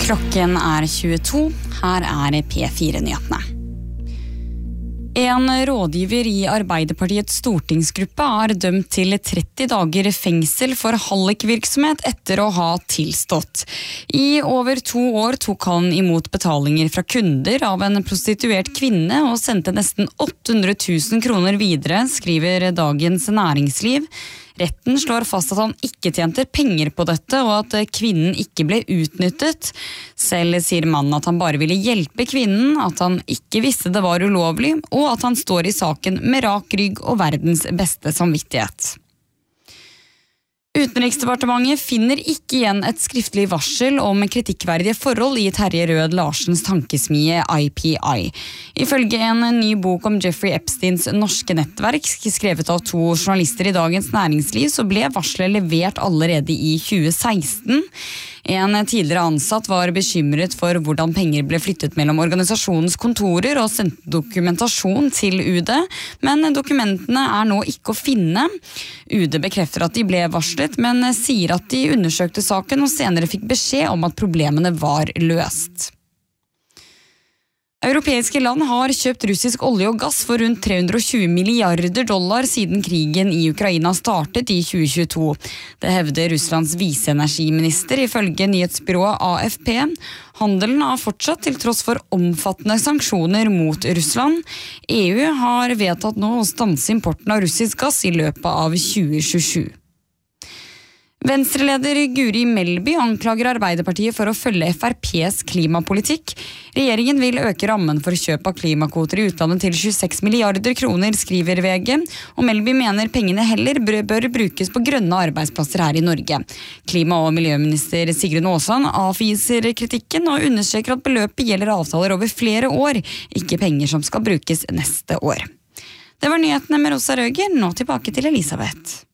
Klokken 22, her P4-nyhetene. En rådgiver i Arbeiderpartiets stortingsgruppe dømt til 30 dager fengsel for hallikvirksomhet etter å ha tilstått. I over 2 år tok han imot betalinger fra kunder av en prostituert kvinne og sendte nesten 800 000 kroner videre, skriver Dagens Næringsliv. Retten slår fast at han ikke tjente penger på dette, og at kvinnen ikke ble utnyttet. Selv sier mannen at han bare ville hjelpe kvinnen, at han ikke visste det var ulovlig, og at han står i saken med rak rygg og verdens beste samvittighet. Utenriksdepartementet finner ikke igjen et skriftlig varsel om kritikkverdige forhold i Terje Rød Larsens tankesmie IPI. Ifølge en ny bok om Jeffrey Epsteins norske nettverk, skrevet av 2 journalister i Dagens Næringsliv, så ble varselet levert allerede i 2016. En tidligere ansatt var bekymret for hvordan penger ble flyttet mellom organisasjonens kontorer og sendt dokumentasjon til UD, men dokumentene nå ikke å finne. UD bekrefter at de ble varslet, men sier at de undersøkte saken og senere fikk beskjed om at problemene var løst. Europeiske land har kjøpt russisk olje og gass for rundt $320 milliarder siden krigen i Ukraina startet i 2022. Det hevder Russlands viseenergiminister ifølge nyhetsbyrået AFP. Handelen har fortsatt til tross for omfattende sanksjoner mot Russland. EU har vedtatt nå å stanse importen av russisk gass i løpet av 2027. Venstreleder Guri Melby anklager Arbeiderpartiet for å følge FrPs klimapolitikk. Regjeringen vil øke rammen for kjøp av klimakvoter i utlandet til 26 milliarder kroner, skriver VG, og Melby mener pengene heller bør brukes på grønne arbeidsplasser her i Norge. Klima- og miljøminister Sigrun Aasland avviser kritikken og understreker at beløpet gjelder avtaler over flere år, ikke penger som skal brukes neste år. Det var nyhetene med Rosa Røger, nå tilbake til Elisabeth.